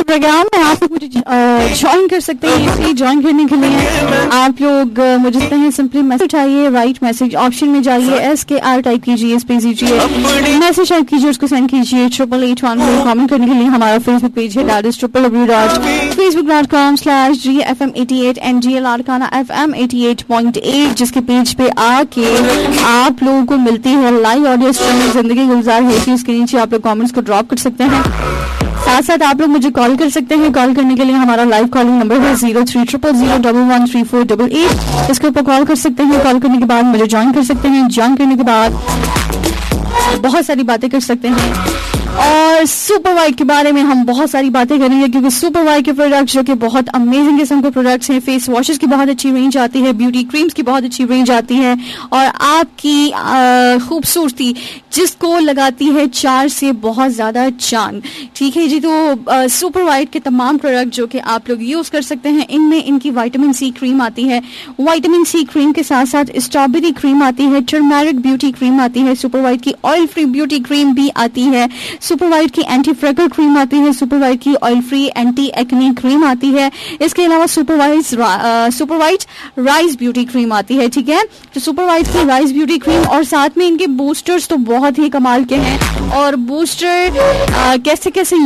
Programme में आप मुझे ज्वाइन कर सकते हैं। इसलिए ज्वाइन करने के लिए आप लोग मुझे सकते हैं सिंपली मैसेज आइए, राइट मैसेज ऑप्शन में जाइए, SKR टाइप कीजिए, स्पेस दीजिए, मैसेज टाइप कीजिए, उसको सेंड कीजिए 8881 पर। कमेंट करने के लिए हमारा फेसबुक पेज है, that is www.facebook.com/GFM88 NGL Larkana FM 88.8, जिसके पेज पे आके आप लोगों को मिलती है लाइव ऑडियो स्ट्रीम जिंदगी गुलजार है कि उसके नीचे आप लोग कमेंट्स को ड्रॉप कर सकते हैं। साथ साथ आप लोग मुझे कॉल कर सकते हैं। कॉल करने के लिए हमारा लाइव कॉलिंग नंबर है 0300013488। इसके ऊपर कॉल कर सकते हैं। कॉल करने के बाद मुझे ज्वाइन कर सकते हैं। ज्वाइन करने के बाद बहुत सारी बातें कर सकते हैं और सुपर वाइट के बारे में हम बहुत सारी बातें करेंगे, क्योंकि सुपर वाइट के प्रोडक्ट्स जो कि बहुत अमेजिंग किस्म के प्रोडक्ट्स हैं। फेस वॉशेस की बहुत अच्छी रेंज आती है, ब्यूटी क्रीम्स की बहुत अच्छी रेंज आती है और आपकी खूबसूरती जिसको लगाती है 4 से बहुत ज्यादा चांद। ठीक है जी, तो सुपर वाइट के तमाम प्रोडक्ट जो कि आप लोग यूज कर सकते हैं, इनमें इनकी विटामिन सी क्रीम आती है। विटामिन सी क्रीम के साथ साथ स्ट्रॉबेरी क्रीम आती है, टर्मेरिक ब्यूटी क्रीम आती है, सुपर वाइट की ऑयल फ्री ब्यूटी क्रीम भी आती है, सुपर वाइट की एंटी फ्रेकल क्रीम आती है, सुपर वाइट की oil free anti acne cream आती है। इसके अलावा super white rice beauty cream आती है। ठीक है, तो सुपर वाइट की राइस ब्यूटी क्रीम और साथ में इनके बूस्टर्स तो बहुत ही कमाल के हैं। और बूस्टर कैसे कैसे